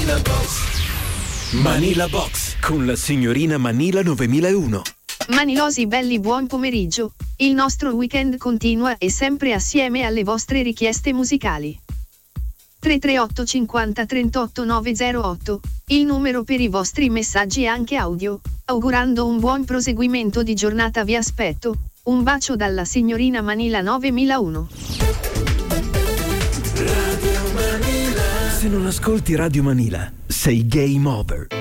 Manila Box con la signorina Manila 9001. Manilosi belli, buon pomeriggio. Il nostro weekend continua e sempre assieme alle vostre richieste musicali. 338 50 38 908, il numero per i vostri messaggi anche audio. Augurando un buon proseguimento di giornata vi aspetto. Un bacio dalla signorina Manila 9001. Se non ascolti Radio Manila, sei game over.